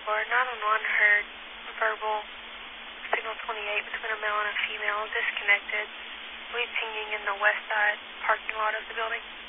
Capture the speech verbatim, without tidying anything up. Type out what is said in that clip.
four. nine one one heard verbal signal twenty-eight between a male and a female disconnected. We're pinging in the west side parking lot of the building.